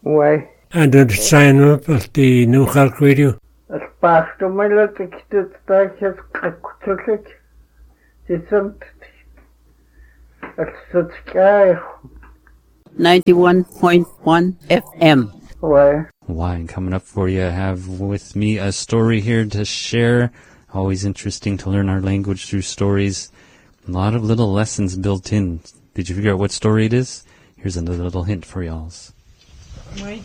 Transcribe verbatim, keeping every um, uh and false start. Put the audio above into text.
Ouais. And the sign up of the New Halk Radio. As pasto mai la te kitu takas kakutulek. Tisant. As sutskai. ninety-one point one F M. Ouais. Why, coming up for you, I have with me a story here to share. Always interesting to learn our language through stories. A lot of little lessons built in. Did you figure out what story it is? Here's another little hint for y'all. Oui.